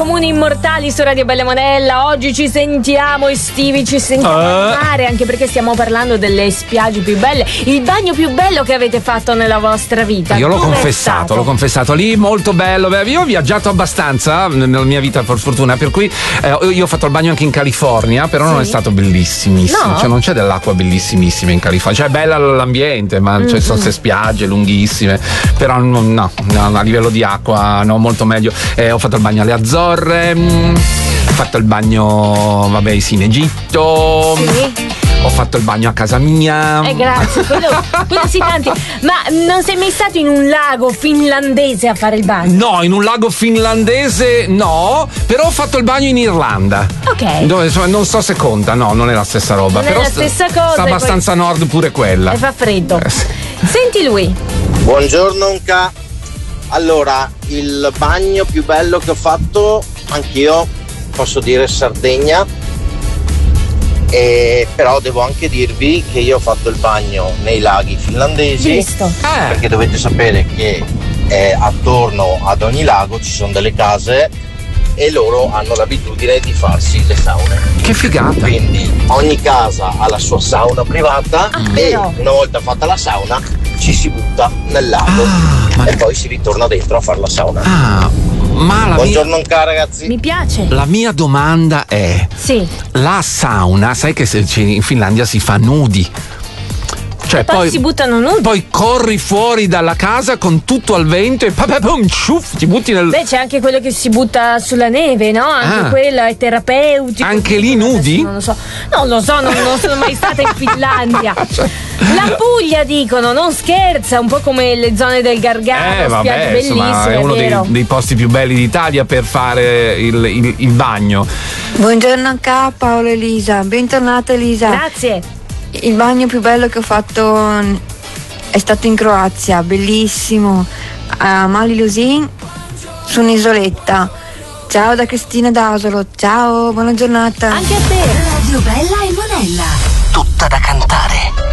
comuni immortali su Radio Bella Monella. Oggi ci sentiamo estivi, ci sentiamo al mare, anche perché stiamo parlando delle spiagge più belle. Il bagno più bello che avete fatto nella vostra vita. Io l'ho confessato, lì molto bello. Io ho viaggiato abbastanza nella mia vita, per fortuna, per cui io ho fatto il bagno anche in California, però non è stato bellissimissimo. No? Cioè non c'è dell'acqua bellissimissima in California, cioè è bella l'ambiente, ma ci sono queste spiagge lunghissime, però no, a livello di acqua no, molto meglio. Ho fatto il bagno alle Azzorre, ho fatto il bagno in Egitto. Sì. Ho fatto il bagno a casa mia. Grazie, quello sì, tanti. Ma non sei mai stato in un lago finlandese a fare il bagno? No, in un lago finlandese no, però ho fatto il bagno in Irlanda. Ok. Dove, insomma, non so se conta, no, non è la stessa roba. Non però è la stessa cosa. Sta abbastanza a nord pure quella. E fa freddo. Sì. Senti lui. Buongiorno Unca. Allora, il bagno più bello che ho fatto, anch'io posso dire Sardegna. Però devo anche dirvi che io ho fatto il bagno nei laghi finlandesi. Visto. Perché dovete sapere che attorno ad ogni lago ci sono delle case e loro hanno l'abitudine di farsi le saune. Che figata! Quindi ogni casa ha la sua sauna privata e una volta fatta la sauna ci si butta nel lago e poi si ritorna dentro a fare la sauna. Buongiorno ragazzi. Mi piace. La mia domanda è: sì, la sauna, sai che in Finlandia si fa nudi? Cioè, poi si buttano nudi. Poi corri fuori dalla casa con tutto al vento e ti butti nel. Beh, c'è anche quello che si butta sulla neve, no? Anche quello è terapeutico. Anche lì nudi? Non lo so, non sono mai stata in Finlandia. La Puglia, dicono, non scherza, un po' come le zone del Gargano, spiagge bellissime. Insomma, è uno dei posti più belli d'Italia per fare il bagno. Buongiorno a Paolo e Elisa, bentornata Elisa. Grazie. Il bagno più bello che ho fatto è stato in Croazia, bellissimo, a Mali Lusin, su un'isoletta. Ciao da Cristina D'Asolo, ciao, buona giornata. Anche a te. Radio Bella e Monella. Tutta da cantare.